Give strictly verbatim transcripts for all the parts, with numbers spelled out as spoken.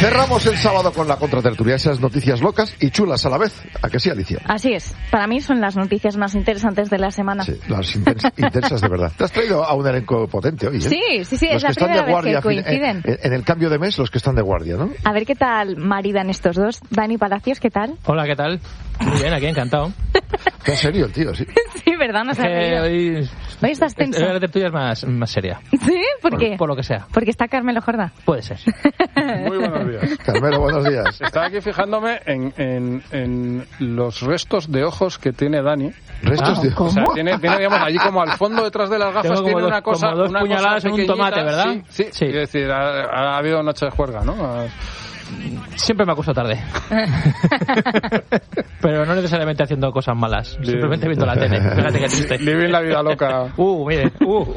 Cerramos el sábado con la contratertulia, esas noticias locas y chulas a la vez. ¿A que sí, Alicia? Así es. Para mí son las noticias más interesantes de la semana. Sí, las intens- intensas de verdad. Te has traído a un elenco potente hoy, ¿eh? Sí, sí, sí. Los es la que están primera de vez guardia, que coinciden. En, en el cambio de mes, los que están de guardia, ¿no? A ver qué tal maridan estos dos. Dani Palacios, ¿qué tal? Hola, ¿qué tal? Muy bien, aquí encantado. Qué serio el tío, sí. Sí, ¿verdad? No se ha Eh, reído. hoy, Hoy estás tenso. La tertulia es más, más seria. ¿Sí? ¿Por, Por, qué? por lo que sea. Porque está Carmelo Jorda. Puede ser. Muy buenos días. Carmelo, buenos días. Estaba aquí fijándome en, en, en los restos de ojos que tiene Dani. Restos Ah, de... ¿cómo? O sea, tiene, tiene, digamos, allí como al fondo detrás de las gafas Tengo como tiene dos- una cosa, como dos una puñaladas cosa en un pequeñita. tomate, ¿verdad? Sí, sí. Sí. Quiero decir, ha, ha habido noche de juerga, ¿no? Ha- Siempre me acuesto tarde. Pero no necesariamente haciendo cosas malas. Bien. Simplemente viendo la tele. Fíjate qué triste. Living la vida loca. Uh, mire. Uh.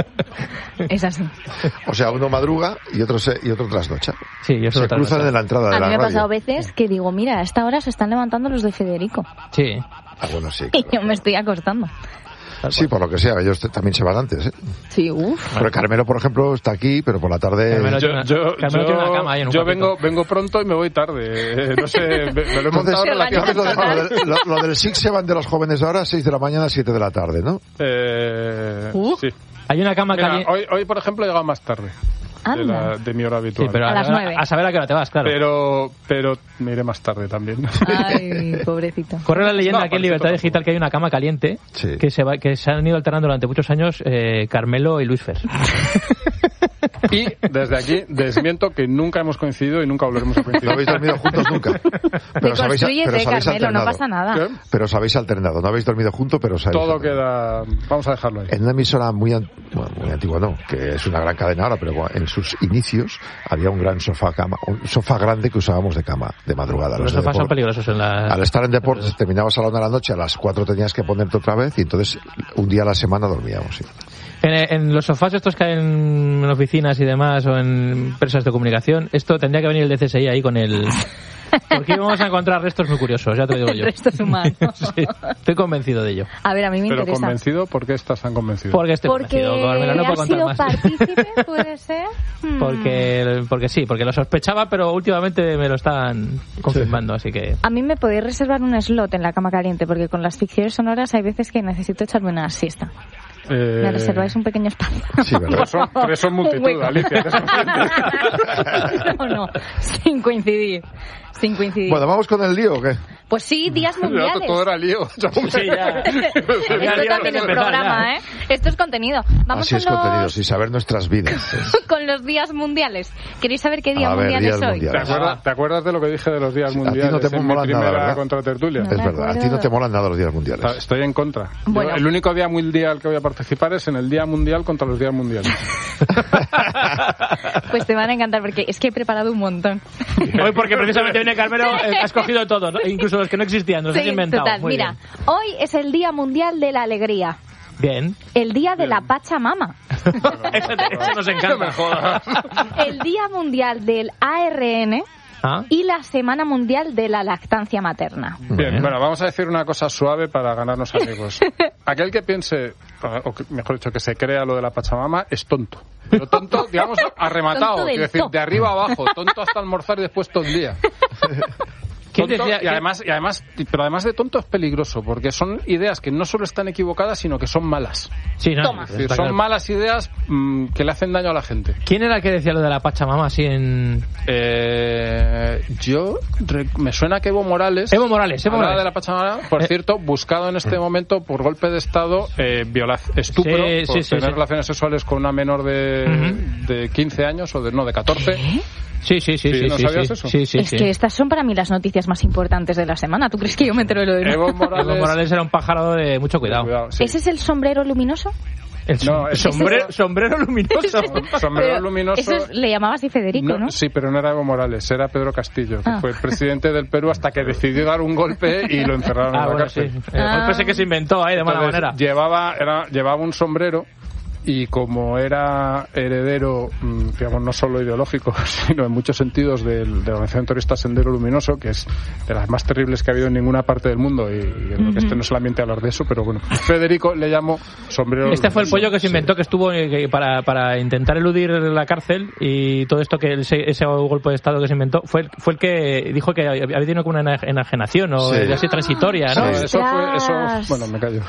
Es así. O sea, uno madruga y otro, se, y otro trasnocha. Sí, yo soy Se otra cruzan cosa. en la entrada de A la mí me ha radio. pasado veces que digo, mira, a esta hora se están levantando los de Federico. Sí. Ah, bueno, sí. Y claro. yo me estoy acostando. Tal Sí, cual. por lo que sea, ellos te- también se van antes, ¿eh? Sí, uff. Pero Carmelo, por ejemplo, está aquí, pero por la tarde... Carmelo- Yo, Carmelo yo, tiene yo, una cama ahí en un yo cuartito. vengo, vengo pronto y me voy tarde. Eh, No sé, me, me lo he Entonces, montado Se relativamente lo, de- organiza lo de- lo- lo del Six se van de los jóvenes ahora, seis de la mañana, siete de la tarde, ¿no? Eh, Uh. Sí. Hay una cama Mira, caliente. hoy, hoy, por ejemplo, he llegado más tarde de, Anda. la, de mi hora Sí, habitual. pero A las nueve. a saber a qué hora te vas, claro. pero, pero me iré más tarde también. Ay, pobrecito. Corre la leyenda No, aquí en parece Libertad tampoco. Digital que hay una cama caliente Sí. que se va, que se han ido alternando durante muchos años eh, Carmelo y Luis Fer. Y desde aquí desmiento que nunca hemos coincidido y nunca volveremos a coincidir. No habéis dormido juntos nunca. Pero os habéis, pero Reconstrúyete, os habéis Carmelo, no alternado. pasa nada. ¿Qué? Pero os habéis alternado. No habéis dormido juntos, pero os habéis Todo alternado. queda... Vamos a dejarlo ahí. En una emisora muy, an- bueno, muy antigua, no, que es una gran cadena ahora, pero en sus inicios había un gran sofá cama, un sofá grande que usábamos de cama, de madrugada. Los de sofás son depor- peligrosos en la... Al estar en deportes terminabas a la una de la noche, a las cuatro tenías que ponerte otra vez y entonces un día a la semana dormíamos. Sí. En, en los sofás estos que hay en oficinas y demás o en empresas de comunicación, esto tendría que venir el D C S I ahí con el... Porque vamos a encontrar restos muy curiosos, ya te lo digo yo. Restos humanos. Sí, estoy convencido de ello. A ver, a mí me Pero interesa. convencido, ¿por qué estás tan convencido? Porque estoy Porque convencido, Carmelo, no puedo has contar sido más. partícipe, puede ser. Hmm. Porque, porque sí, porque lo sospechaba, pero últimamente me lo están confirmando, así que... A mí me podéis reservar un slot en la cama caliente, porque con las ficciones sonoras hay veces que necesito echarme una siesta. Eh, Me reserváis un pequeño espacio. Sí, ¿verdad? Pero son, pero son Un multitud, hueco. Alicia. No, no, sin coincidir. Sin coincidir. Bueno, ¿vamos con el lío o qué? Pues sí, días mundiales. Todo era lío. Sí, ya. Esto Ya, ya, también es ya. programa, ¿eh? Esto es contenido. Vamos Así es con, contenido, los, sin saber nuestras vidas. con los días mundiales. ¿Queréis saber qué día A ver, mundial días es hoy? mundiales. ¿Te acuerdas, ¿Te acuerdas de lo que dije de los días A ti no mundiales te en mi molan nada, primera ¿verdad? contratertulia? No. Es me verdad, a ti no acuerdo. te molan nada los días mundiales. Estoy en contra. Yo, Bueno. el único día mundial que voy a participar es en el Día Mundial contra los días mundiales. Pues te van a encantar porque es que he preparado un montón. Hoy porque precisamente viene Carmelo, eh, ha escogido todos, ¿no? Incluso los que no existían, los has Sí, inventado. total. Muy Mira, bien. hoy es el Día Mundial de la Alegría. Bien. El Día de la Pachamama. Eso, eso nos encanta. El Día Mundial del A R N ¿Ah? y la Semana Mundial de la Lactancia Materna. Bien, bueno, vamos a decir una cosa suave para ganarnos amigos. Aquel que piense, o que, mejor dicho, que se crea lo de la Pachamama, es tonto. Pero tonto, digamos, arrematado. Tonto del Quiero decir, to. de arriba a abajo. Tonto hasta almorzar y después todo el día. ¿Quién Tonto, decía- y además, y además, pero además de tonto es peligroso, porque son ideas que no solo están equivocadas, sino que son malas. Sí, no, Toma. Es está decir, son claro. malas ideas mmm, que le hacen daño a la gente. ¿Quién era el que decía lo de la Pachamama así en...? Eh, yo re- me suena que Evo Morales Evo Morales, Evo hablaba Morales. de la Pachamama, por Eh. cierto, buscado en este momento por golpe de estado, eh, viola- estupro, Sí, por sí, sí, tener sí. relaciones sexuales con una menor de, Ujú. de quince años o de no de catorce. Sí, sí, sí, Sí, sí, ¿no sí, sabías sí, eso? sí, sí, es sí. que estas son para mí las noticias más importantes de la semana. ¿Tú crees que yo me entero de lo de Evo Morales, Evo Morales era un pájaro de mucho cuidado. Cuidado, sí. ¿Ese es el sombrero luminoso? El som- No, ese- sombrero, sombrero luminoso. Sombrero Pero luminoso. Eso es- le llamaba así Federico, ¿no? Sí, pero no era Evo Morales, era Pedro Castillo, que Ah. fue presidente del Perú hasta que decidió dar un golpe y lo encerraron Ah, en la bueno, sí. cárcel. El Ah. golpe ese que se inventó ahí de mala Entonces, manera. Llevaba, era, llevaba un sombrero y como era heredero, digamos, no solo ideológico, sino en muchos sentidos del, de la organización terrorista Sendero Luminoso, que es de las más terribles que ha habido en ninguna parte del mundo, y, y creo uh-huh. que este no es el ambiente a hablar de eso, pero bueno, Federico le llamo sombrero. Este fue el pollo que se sí. inventó, que estuvo eh, para, para intentar eludir la cárcel, y todo esto, que ese, ese golpe de Estado que se inventó, fue el, fue el que dijo que había tenido como una enajenación, o sí. así transitoria, ¿no? Sí. Eso fue, eso, bueno, me callo.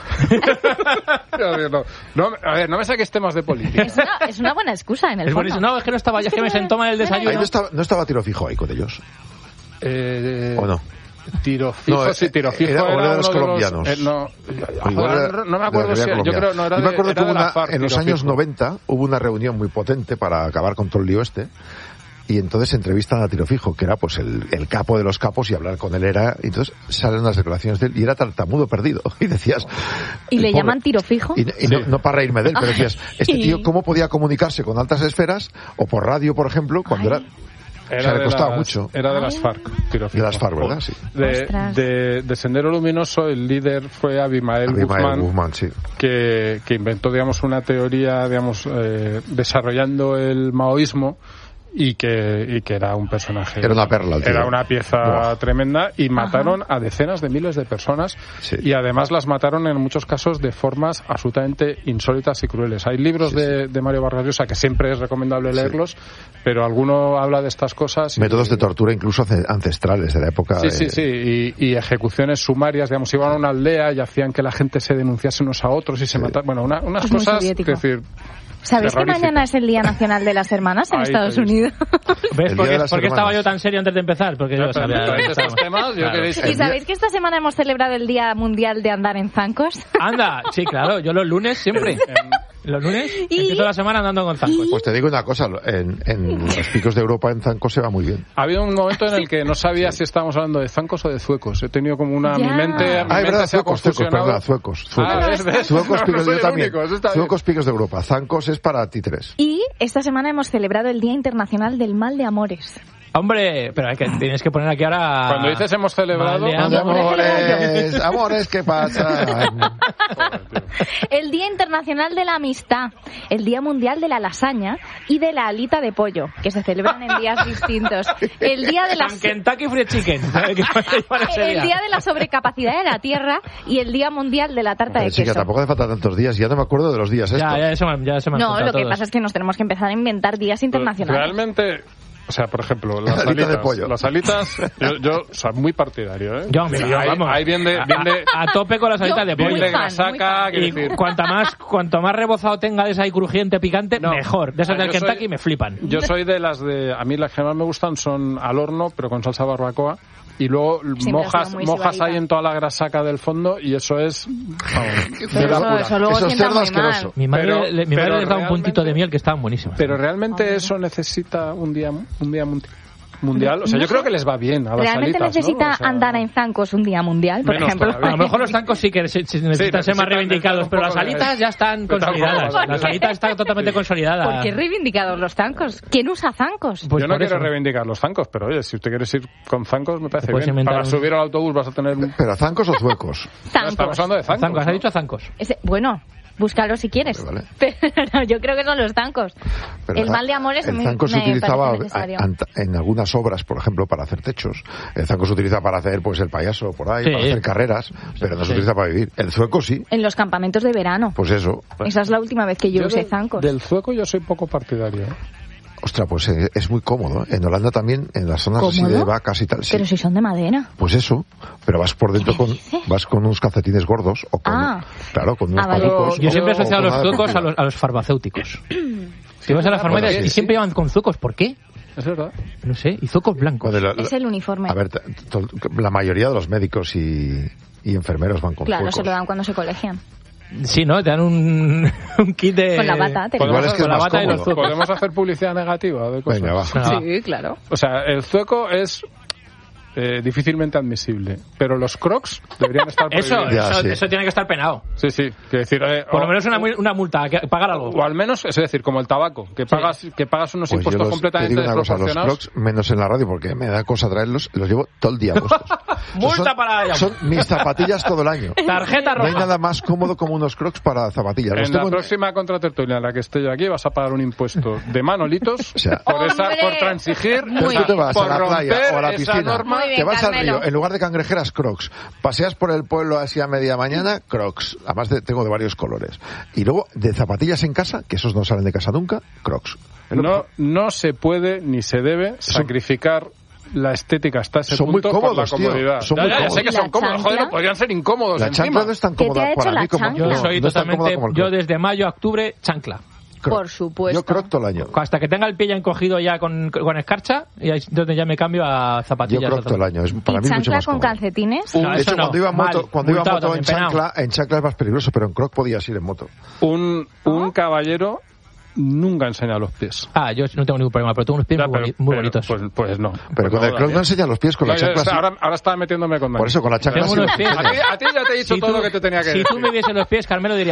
no, no, a ver, no me saques temas de política. Es una, es una buena excusa, en el es fondo. No, es que no estaba, ya es que me sentó mal el desayuno. Ahí no estaba, no estaba Tiro Fijo ahí con ellos. Eh, ¿O no? Tiro fijo, no, sí, tiro fijo era, era uno de los uno colombianos. De los, eh, no, era, no me acuerdo si yo creo no era yo me acuerdo de, que era una, FARC, en los años fijo. noventa hubo una reunión muy potente para acabar con todo el lío este. Y entonces entrevistan a Tiro Fijo, que era pues el, el capo de los capos, y hablar con él era... Y entonces salen unas declaraciones de él, y era tartamudo perdido. Y decías... ¿Y le pobre, llaman Tiro Fijo? Y, y no, no para reírme de él, pero decías, este tío, ¿cómo podía comunicarse con altas esferas? O por radio, por ejemplo, cuando Ay. era... Era, o sea, le costaba las, mucho. Era de las FARC, Tiro Fijo. De las FARC, ¿verdad? Sí. De, de, de Sendero Luminoso, el líder fue Abimael, Abimael Guzmán, Guzmán sí. que, que inventó, digamos, una teoría, digamos, eh, desarrollando el maoísmo, y que y que era un personaje, era una perla, tío. Era una pieza Buah. tremenda, y mataron Ajá. a decenas de miles de personas, sí. y además las mataron en muchos casos de formas absolutamente insólitas y crueles. Hay libros sí, de, sí. de Mario Vargas Llosa que siempre es recomendable leerlos, sí. pero alguno habla de estas cosas. Métodos y, de tortura incluso ancestrales de la época. Sí, de... sí, sí, y, y ejecuciones sumarias, digamos, iban a una aldea y hacían que la gente se denunciase unos a otros y se sí. mataran. Bueno, una, unas es cosas, es decir... ¿Sabéis que mañana es el Día Nacional de las Hermanas en Ahí, Estados ahí. Unidos? ¿Ves por qué, ¿por qué estaba yo tan serio antes de empezar? Porque yo sabía... estos temas, yo claro. ¿Y sabéis que esta semana hemos celebrado el Día Mundial de Andar en Zancos? Anda, sí, claro, yo los lunes siempre. Los lunes ¿Y? empiezo la semana andando con zancos. Pues te digo una cosa, en, en los picos de Europa en zancos se va muy bien. Ha habido un momento en el que no sabía si estábamos hablando de zancos o de zuecos. He tenido como una... Ya. Mi mente, mi ah, mente verdad, se zuecos, ha confusionado. zuecos, verdad, zuecos. Zuecos, ah, ¿ves, ves? zuecos no, picos no yo también. Único, Zuecos picos de Europa. Zancos es para títeres. Y esta semana hemos celebrado el Día Internacional del Mal de Amores. Hombre, pero hay que, tienes que poner aquí ahora... Cuando dices hemos celebrado... Mal de amores, amores, ¿qué pasa? El Día Internacional de la Amistad, el Día Mundial de la Lasaña y de la alita de pollo, que se celebran en días distintos. El Día de la... Kentucky Fried Chicken. El Día de la Sobrecapacidad de la Tierra y el Día Mundial de la Tarta Pero, de chica, Queso. Tampoco hace falta tantos días, ya no me acuerdo de los días estos. Ya, ya, eso, ya se me han No, lo que todos. pasa es que nos tenemos que empezar a inventar días internacionales. Realmente... O sea, por ejemplo, las Alita alitas, de pollo. las alitas, yo, yo o sea, muy partidario, ¿eh? Yo, mira, yo, ahí, vamos. ahí bien de, bien de, a, a tope con las alitas de pollo. Bien de grasaca, y decir. cuanto más, cuanto más rebozado tenga de esa ahí crujiente, picante, no, mejor. De esas del Kentucky soy, me flipan. Yo soy de las de, a mí las que más me gustan son al horno, pero con salsa barbacoa. Y luego sí, mojas mojas ahí en toda la grasaca del fondo y eso es... Vamos, pero eso, eso luego eso sienta es muy asqueroso. mal. Mi madre, pero, le, mi madre les da un puntito realmente- de miel que estaban buenísimas. Pero realmente Hombre. eso necesita un día un día mundial. mundial. O sea, No yo sé. creo que les va bien a las ¿Realmente alitas, necesita ¿no? O sea, andar en zancos un día mundial, por menos ejemplo? todavía. A lo mejor los zancos sí que se- se necesitan Sí, ser más necesitan reivindicados, un pero poco las de- alitas ya están Pero tampoco consolidadas. las Las alitas están totalmente consolidadas. ¿Por qué reivindicados los zancos? ¿Quién usa zancos? Pues yo no por quiero eso. reivindicar los zancos, pero oye, si usted quiere ir con zancos, me parece Te puedes bien. inventar Para un- subir al autobús vas a tener... un- Pero zancos o zuecos. No, Zancos. estamos hablando de zancos. Zancos, ¿no? has dicho zancos. Ese- bueno, búscalo si quieres. Vale, Pero yo creo que son los zancos. Pero el za- mal de amores el me, zanco se me utilizaba parece necesario. a- ant- en algunas obras, por ejemplo, para hacer techos. El zanco se utiliza para hacer pues el payaso por ahí, Sí. para hacer carreras, pero no se Sí. utiliza para vivir. El zueco sí, En los campamentos de verano. pues eso. Esa es la última vez que yo, Yo usé de- zancos. Del zueco yo soy poco partidario. ¿eh? Ostras, pues eh, es muy cómodo. En Holanda también, en las zonas así ¿Cómodo? de vacas y tal. Sí. Pero si son de madera. Pues eso, pero vas por dentro ¿Qué con, dices? vas con unos calcetines gordos o con, Ah. claro, con unos Ah, vale. palitos. Yo o- siempre he o asociado con los una zuecos a deportiva. los, a los farmacéuticos. Si vas a las farmacias Bueno, y sí, siempre sí. llevan con zuecos, ¿por qué? Es verdad. No sé, y zuecos blancos. Cuando la- la- Es el uniforme. A ver, t- t- la mayoría de los médicos y, y enfermeros van con Claro, zuecos. se lo dan cuando se colegian. Sí, ¿no? Te dan un, un kit de... Con la bata, te Igual es que es con la más bata y los cómodo. zuecos. ¿Podemos hacer publicidad negativa de cosas? Venga, va. Venga, va. Sí, claro. O sea, el zueco es... eh, difícilmente admisible. Pero los Crocs deberían estar Eso, prohibidos. eso, Ya, sí. eso tiene que estar penado. Sí, sí. Quiero decir, eh, Por lo o- menos una, mu- una multa, que pagar algo. O al menos, es decir, como el tabaco, que pagas, que pagas unos Pues yo impuestos los, te completamente digo una cosa, los desproporcionados. Crocs, menos en la radio, porque me da cosa traerlos, los llevo todo el día puestos. Multa son, para ella. Son mis zapatillas todo el año. Tarjeta No hay roja. nada más cómodo como unos Crocs para zapatillas. Los En la tengo en- próxima contratertulia en la que esté yo aquí vas a pagar un impuesto de manolitos O sea, por, esa, ¡Hombre! por transigir, Muy Entonces tú te vas por a la playa romper o a la esa piscina, norma. Muy bien, te vas al Carmelo. río, en lugar de cangrejeras, Crocs. Paseas por el pueblo así a media mañana, Crocs. Además de- tengo de varios colores. Y luego, de zapatillas en casa, que esos no salen de casa nunca, Crocs. Es lo No, mejor. no se puede ni se debe sacrificar la estética hasta ese Son muy punto por la cómodos, tío. comodidad. Son Ya, muy ya, ya sé cómodos. que son ¿La cómodos, joder, chancla? no podrían ser incómodos La encima. chancla no es tan ¿Qué te cómoda ha hecho para la mí como chancla? Yo no, soy no es tan cómoda totalmente, como el yo Croc. desde mayo a octubre, chancla. Croc. Por supuesto. Yo Croc todo el año. Hasta que tenga el pie ya encogido ya con, con escarcha, y ahí es donde ya me cambio a Yo zapatillas. Croc todo el año. Es, para ¿Y mí es mucho chancla más con cómodo. calcetines? No, De eso hecho, no. cuando iba en moto, Mal. cuando iba en Multado moto en también, penado. chancla, en chancla es más peligroso, pero en Croc podías ir en moto. Un, un caballero nunca enseña los pies. Ah, yo no tengo ningún problema, pero tengo unos pies Ya, muy, pero- boni- muy pero, bonitos. Pues, pues no. Pero Pues con el no, Croc Dani. no enseñan los pies, con No, la ya chancla está, sí. ahora, ahora estaba metiéndome con Dani. Por eso, con la chancla Tengo sí. unos pies. A ti, a ti ya te he dicho Si todo tú- lo que te tenía que Si decir. tú me vieses los pies, Carmelo, diría